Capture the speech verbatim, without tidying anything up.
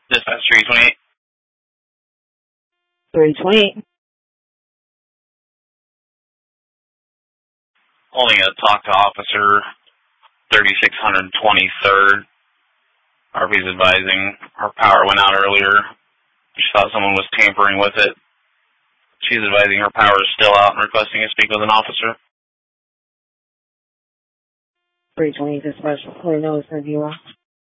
Dispatch three twenty-eight. three twenty-eight. Only a talk to officer thirty-six twenty-third. R V's advising her power went out earlier. She thought someone was tampering with it. She's advising her power is still out and requesting to speak with an officer. three twenty dispatch, clear notice of you.